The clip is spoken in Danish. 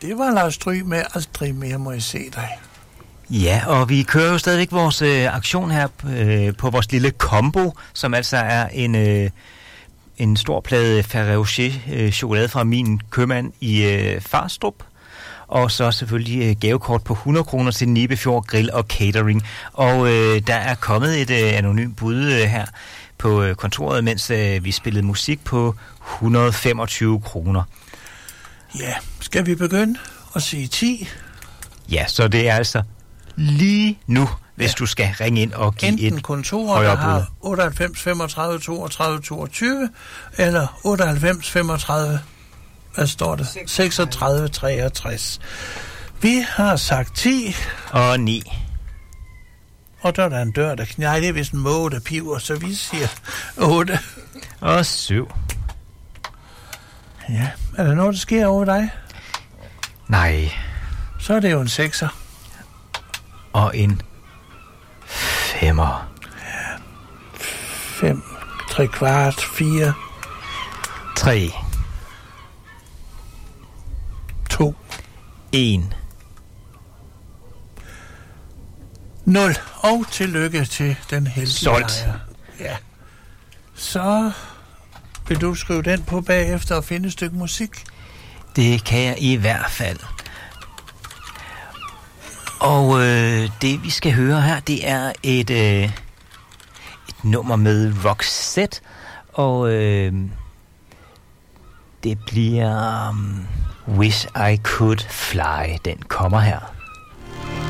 Det var Lars Stryg med Aldrig mere må jeg se dig. Ja, og vi kører jo stadigvæk vores aktion her på vores lille combo, som altså er en stor plade Ferrero Rocher chokolade fra min købmand i Farstrup. Og så selvfølgelig gavekort på 100 kroner til Nibefjord Grill og Catering. Og der er kommet et anonymt bud her på kontoret, mens vi spillede musik på 125 kroner. Ja, skal vi begynde at sige 10? Ja, så det er altså lige nu, hvis du skal ringe ind og give enten et kontoret, der har 98 35 32 22, eller 98 35, hvad står det? 36 63. Vi har sagt 10. Og 9. Og der er der en dør, der knækker. Det er vist en måge, der piver, så vi siger 8. Og 7. Ja, er der noget, der sker over dig? Nej. Så er det jo en 6'er. Og en 5'er. 5, 3 kvart, 4. 3. 2. 1. 0. Og tillykke til den heldige solgt. ejer. Ja. Så vil du skrive den på bagefter og finde et stykke musik? Det kan jeg i hvert fald. Og det vi skal høre her, det er et nummer med Roxette. Og det bliver Wish I Could Fly. Den kommer her.